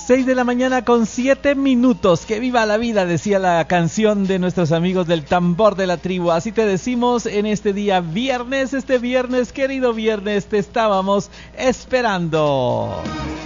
6 de la mañana con 7 minutos. ¡Que viva la vida!, decía la canción de nuestros amigos del Tambor de la Tribu. Así te decimos en este día viernes, querido viernes, te estábamos esperando.